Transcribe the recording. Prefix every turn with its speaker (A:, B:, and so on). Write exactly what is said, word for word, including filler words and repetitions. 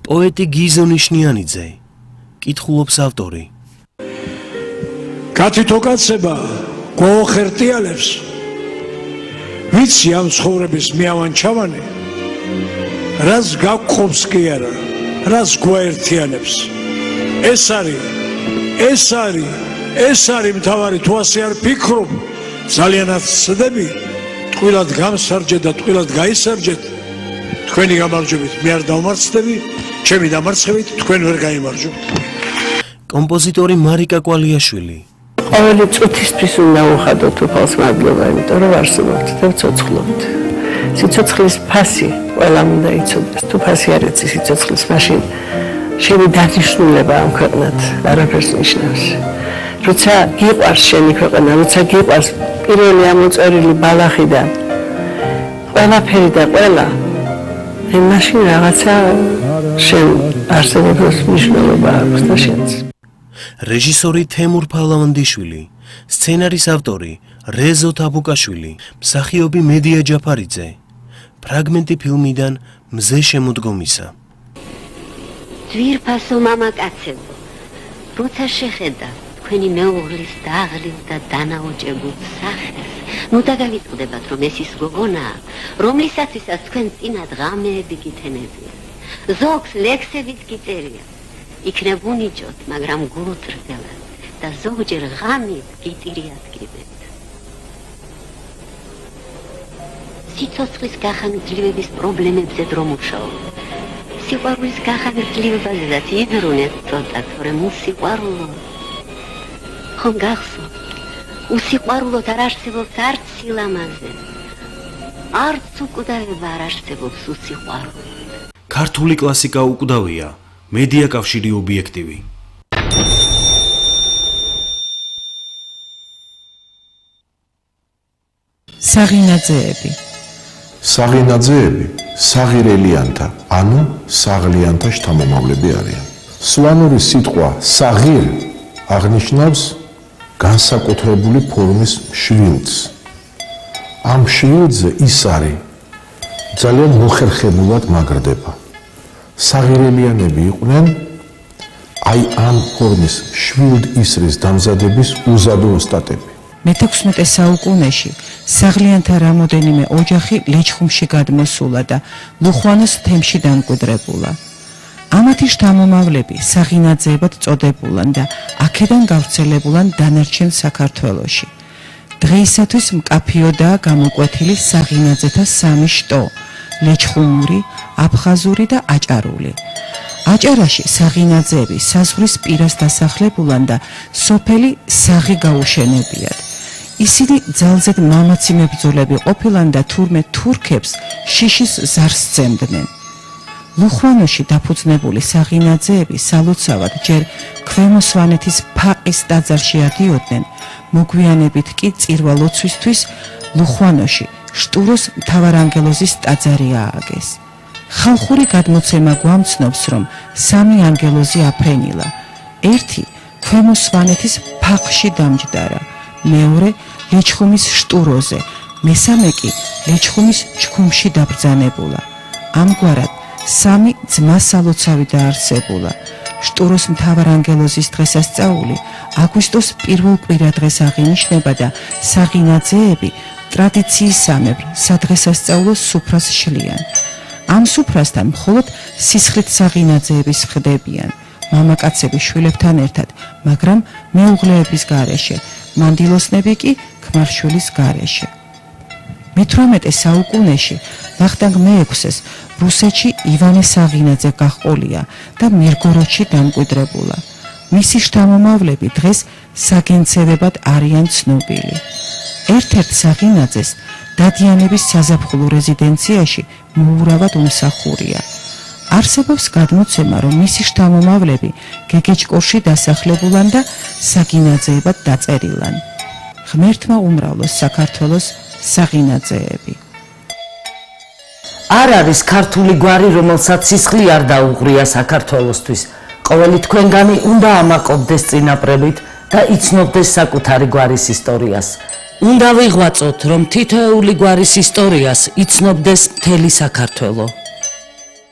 A: პოეტი გიზო ნიშნიანიძე, კითხულობს ავტორი.
B: კათითო კაცება გვაოხერტიალებს, ვიცი ამ ცხოვრების მიავანჩავანი, რაც გაგყოფს კი არა, რაც გვაერთიანებს. ეს არის, ეს არის, ეს არის მთავარი, თუ ასე არ ფიქრობ, ძალიანაც ცდები, ტყუილად გამსარჯეთ და ტყუილად გაისარჯეთ, თქვენი გამარჯვებით მე არ დავმარცხდები, ჩემი დამარცხებით თქვენ ვერ გაიმარჯვებთ.
A: კომპოზიტორი მარიკა კვალიაშვილი.
C: ყოველი წუთისთვის უნდა უხადოთ უფალს მადლობა, იმიტომ რომ არსებობთ და ვცოცხლობთ. სიცოცხლის ფასი ყველამ უნდა იცოდეს. თუ ფასი არ იცი სიცოცხლის, მაშინ შენი დანიშნულება ამ ქვეყნად არაფერს ნიშნავს. როცა გიყვარს შენი ქვეყანა, როცა გიყვარს პირველი ამოწერილი ბალახიდან ყველაფერი და ყველა, მაშინ რაღაცა შენ არსებობას მნიშვნელობა აქვს და შენც.
A: რეჟისორი თემურ ფალავანდიშვილი, სცენარის ავტორი რეზო თაბუკაშვილი, მსახიობი მედია ჯაფარიძე. ფრაგმენტი ფილმიდან მზე შემოდგომისა.
D: ძვირფასო მამაკაცებო, როცა შეხედა თქვენი მეუღლის დაღლილ და დანაოჭებულ სახეს, ნუ დაგავიწყდებათ, რომ ეს ის გოგონაა, რომლისათვისაც თქვენ წინათ ღამეები გითენებია, ზოგს ლექსებით გიწერია, იქნებ უნიჭოთ, მაგრამ გულწრფელად და ზოგჯერ ღამით გიტირიადგებთ. სიცოცხლის გახანგრძლივების პრობლემებზე დრო მუშაობ. სიყვარულის გახანგრძლივებაზედაც იდრუნეთ ცოტა, თორემ უსიყვარულო. ხომ გახსოვთ, უსიყვარულოთ არ არსებობს არც სილამაზე, არც უკვდავება არ არსებობს უსიყვარულოდ.
A: ქართული კლასიკა უკვდავია, მედია კავშირი ობიექტივი.
E: საღინაძეები.
F: საღინაძეები საღირელიანთა, ანუ საღლიანთა შთამომავლები არიან. სვანური სიტყვა საღირ აღნიშნავს განსაკუთრებული ფორმის შვილს. ამ შვილზე ის არის ძალიან მოხერხებულად მაგრდება. საღირელიანები იყვნენ აი ამ ფორმის შვილდ ისრის დამზადების უზადო ოსტატები.
E: მეთექვსმეტე საუკუნეში საღლიანთა რამოდენიმე ოჯახი ლეჩხუმში გადმოსულა და ლუხვანოს თემში დამკვიდრებულა. ამათი შთამომავლები საღინაძეებად წოდებულან და აქედან გავრცელებულან დანარჩენ საქართველოში. დღეისათვის მკაფიოდაა გამოკვეთილი საღინაძეთა სამი შტო: ლეჩხუმური, აფხაზური და აჭარული. აჭარაში საღინაძეები საზღვრის პირას დასახლებულან და სოფელი საღი გაუშენებიათ. ისინი ძალზედ მამაცი მებრძოლები ყოფილან და თურმე თურქებს შიშის ზარს სცემდნენ. ლუხვანოში დაფუძნებული საღინაძეები სალოცავად ჯერ ქვემო სვანეთის ფაყის ტაძარში ადიოდნენ, მოგვიანებით კი წირვა-ლოცვისთვის ლუხვანოში შტუროს მთავარანგელოზის ტაძარი ააგეს. ხალხური გადმოცემა გვამცნობს, რომ სამი ანგელოზი აფრენილა. ერთი ქვემო სვანეთის ფაყში დამჯდარა, მეორე ლეჩხუმის შტუროზე, მესამე კი ლეჩხუმის ჩქუმში დაბრძანებულა. ამგვარად სამი ძმა სალოცავი დაარსებულა. შტუროს მთავარანგელოზის დღესასწაული აგვისტოს პირველ კვირადღეს აღინიშნება და საღინაძეები ტრადიციისამებრ სადღესასწაულო სუფრას შლიან. ამ სუფრასთან მხოლოდ სისხლით საღინაძეების ხდებიან, მამაკაცები შვილებთან ერთად, მაგრამ მეუღლეების გარეშე, მანდილოსნები კი ქმარშვილის გარეშე. მეთვრამეტე საუკუნეში ვახტანგ მეექვსეს რუსეთში ივანე საღინაძე გაჰყოლია და მირგოროდში დამკვიდრებულა. მისი შთამომავლები დღეს საგენცევებად არიან ცნობილი. ერთ-ერთ საღინაძეს დადიანების საზაფხულო რეზიდენციაში მოურავად უმსახურია. არსებობს გადმოცემა, რომ მისი შთამომავლები გეგეჭკორში დასახლებულან და საგინაძეებად დაწერილან. ღმერთმა უმრავლოს საქართველოს საღინაძეები.
G: არ არის ქართული გვარი, რომელსაც სისხლი არ დაუღრია საქართველოსთვის. ყოველი თქვენგანი უნდა ამაყობდეს წინაპრებით და იცნობდეს საკუთარი გვარის ისტორიას.
E: უნდა ვიღვაწოთ, რომ თითოეული გვარის ისტორიას იცნობდეს მთელი საქართველო.